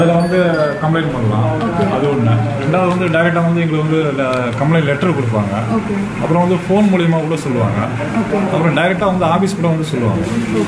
அதை வந்து கம்ப்ளைண்ட் பண்ணலாம். அது ஒன்று. ரெண்டாவது வந்து டைரெக்டாக வந்து எங்களுக்கு வந்து கம்ப்ளைண்ட் லெட்டர் கொடுப்பாங்க. அப்புறம் வந்து ஃபோன் மூலியமா கூட சொல்லுவாங்க. அப்புறம் டைரெக்டாக வந்து ஆஃபீஸ் கூட வந்து சொல்லுவாங்க.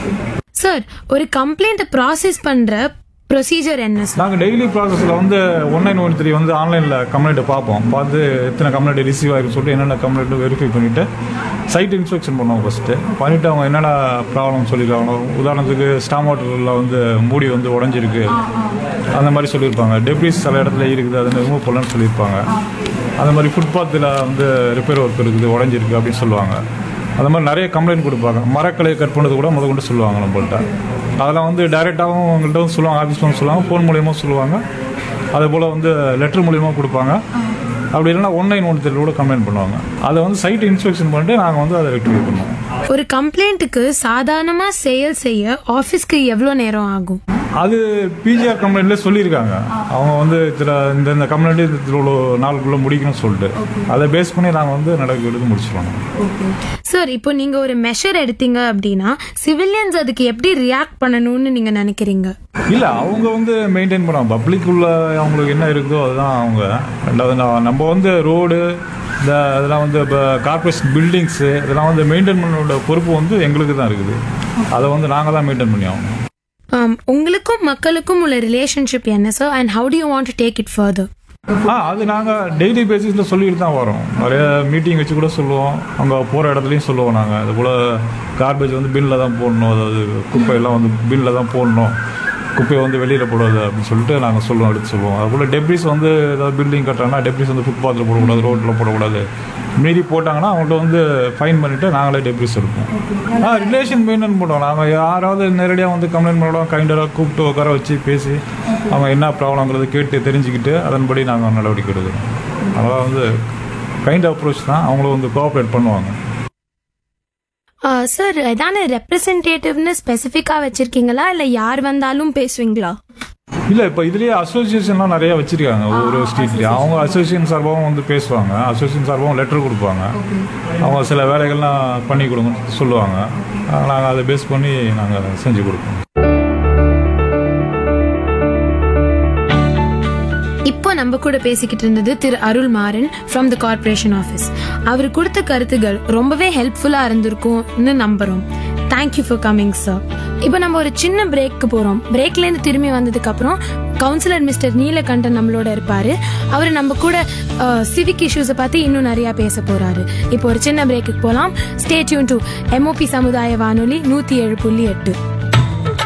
சார், ஒரு கம்ப்ளைண்ட் ப்ராசஸ் பண்ற ப்ரொசீஜர் என்ன சார்? நாங்கள் டெய்லி ப்ராசஸில் வந்து 1913 வந்து ஆன்லைனில் கம்ப்ளைண்ட்டை பார்ப்போம். பார்த்து எத்தனை கம்ப்ளைண்ட் ரிசீவ் ஆகிருக்கு சொல்லிட்டு என்னென்ன கம்ப்ளைண்ட்டு வெரிஃபை பண்ணிவிட்டு சைட் இன்ஸ்பெக்ஷன் பண்ணுவோம். ஃபஸ்ட்டு பண்ணிவிட்டு அவங்க என்னென்ன ப்ராப்ளம் சொல்லியிருக்காங்க. உதாரணத்துக்கு ஸ்டாம் வாட்டரில் வந்து மூடி வந்து உடஞ்சிருக்கு அந்த மாதிரி சொல்லியிருப்பாங்க. டெப்ரிஸ் சில இடத்துல இருக்குது, அதை ரிமூவ் பண்ணலான்னு சொல்லியிருப்பாங்க. அந்த மாதிரி ஃபுட்பாத்தில் வந்து ரிப்பேர் ஒர்க் இருக்குது, உடஞ்சிருக்கு அப்படின்னு சொல்லுவாங்க. அந்த மாதிரி நிறைய கம்ப்ளைண்ட் கொடுப்பாங்க. மரக்கலையை கட் பண்ணது கூட கொண்டு சொல்லுவாங்க நம்மள்கிட்ட. அதெல்லாம் வந்து டைரெக்டாகவும் அவங்கள்ட்ட வந்து சொல்லுவாங்க, ஆஃபீஸ் வந்து சொல்லுவாங்க, ஃபோன் மூலியமாக சொல்லுவாங்க. அதே போல் வந்து லெட்டர் மூலியமாக கொடுப்பாங்க. அப்படி இல்லைன்னா 1913 கூட கம்ப்ளைண்ட் பண்ணுவாங்க. அதை வந்து சைட் இன்ஸ்பெக்ஷன் பண்ணிட்டு நாங்கள் வந்து அதை ரெக்டிஃபை பண்ணுவோம். ஒரு கம்ப்ளைண்ட்டுக்கு சாதாரணமாக செயல் செய்ய ஆஃபீஸ்க்கு எவ்வளோ நேரம் ஆகும்? அது பிஜிஆர் கம்ப்ளைண்ட்ல சொல்லியிருக்காங்க. அவங்க வந்து இந்த கம்ப்ளைண்ட் இவ்வளோ நாளுக்குள்ளே முடிக்கணும்னு சொல்லிட்டு அதை பேஸ் பண்ணி நாங்கள் வந்து நடவடிக்கை முடிச்சிடுவாங்க. சார், இப்போ நீங்க ஒரு மெஷர் எடுத்தீங்க அப்படின்னா சிவிலியன்ஸ் அதுக்கு எப்படி ரியாக்ட் பண்ணணும்னு நீங்க நினைக்கிறீங்க? இல்லை, அவங்க வந்து மெயின்டைன் பண்ணுவாங்க. பப்ளிக் உள்ள அவங்களுக்கு என்ன இருக்குதோ அதுதான் அவங்க. ரெண்டாவது நம்ம வந்து ரோடு இதெல்லாம் வந்து இப்போ கார்பரேஷன் பில்டிங்ஸு இதெல்லாம் வந்து மெயின்டைன் பண்ணோட பொறுப்பு வந்து எங்களுக்கு தான் இருக்குது. அதை வந்து நாங்கள் தான் மெயின்டைன் பண்ணி ஆகணும். உங்களுக்கும் மக்களுக்கும் உள்ள ரிலேஷன்ஷிப் என்ன sir, and how to you want to take it further? அது நாங்கள் டெய்லி பேசிஸில் சொல்லிட்டு தான் வரோம். நிறைய மீட்டிங் வச்சு கூட சொல்லுவோம். அங்கே போகிற இடத்துலையும் சொல்லுவோம். நாங்கள் அது போல் கார்பேஜ் வந்து பில்லில் தான் போடணும், அதாவது குப்பையெல்லாம் வந்து பில்லில் தான் போடணும், குப்பையை வந்து வெளியில் போடாது அப்படின்னு சொல்லிட்டு நாங்கள் சொல்லுவோம், எடுத்து சொல்லுவோம். அதுபோல் டெப்ரிஸ் வந்து ஏதாவது பில்டிங் கட்டுறாங்கன்னா டெப்ரிஸ் வந்து ஃபுட்பாத்தில் போடக்கூடாது, ரோட்டில் போடக்கூடாது. மீறி போட்டாங்கன்னா அவங்கள்ட்ட வந்து ஃபைன் பண்ணிவிட்டு நாங்களே டெப்ரிஸ் எடுப்போம். ரிலேஷன் மெயின்டைன் பண்ணுவோம். நாங்கள் யாராவது நேரடியாக வந்து கம்ப்ளைண்ட் பண்ணுவோம், கைண்டராக கூப்பிட்டு உட்கார வச்சு பேசி அவங்க என்ன ப்ராப்ளங்கிறத கேட்டு தெரிஞ்சுக்கிட்டு அதன்படி நாங்கள் நடவடிக்கை எடுக்கிறோம். அதனால் வந்து கைண்ட் அப்ரோச் தான். அவங்களும் வந்து கோஆப்ரேட் பண்ணுவாங்க. சார், ஏதான ரெப்ரசன்டேட்டிவ்னு ஸ்பெசிஃபிக்காக வச்சுருக்கீங்களா, இல்லை யார் வந்தாலும் பேசுவீங்களா? இல்லை, இப்போ இதுலேயே அசோசியேஷன்லாம் நிறையா வச்சுருக்காங்க. ஒவ்வொரு ஸ்ட்ரீட்லேயும் அவங்க அசோசியேஷன் சார்பாகவும் வந்து பேசுவாங்க. அசோசியேஷன் சார்பாகவும் லெட்டர் கொடுப்பாங்க. அவங்க சில வேலைகள்லாம் பண்ணி கொடுங்கன்னு சொல்லுவாங்க. நாங்கள் அதை பேஸ் பண்ணி நாங்கள் செஞ்சு கொடுப்போம். இப்போ நம்ம கூட பேசிக்கிட்டு இருந்தது Thiru Arul Maran from the corporation office. அவர் கொடுத்த கருத்துகள் ரொம்பவே ஹெல்ப்ஃபுல்லாக இருந்திருக்கும்னு நம்புகிறோம். Thank you for coming sir. இப்போ நம்ம ஒரு சின்ன பிரேக்கு போகிறோம். பிரேக்லேருந்து திரும்பி வந்ததுக்கப்புறம் கவுன்சிலர் மிஸ்டர் நீலகண்டன் நம்மளோட இருப்பார். அவர் நம்ம கூட சிவிக் இஷ்யூஸை பற்றி இன்னும் நிறையா பேச போகிறாரு. இப்போ ஒரு சின்ன பிரேக்குக்கு போகலாம். ஸ்டே டியூன் டு MOP சமுதாய வானொலி 107.8.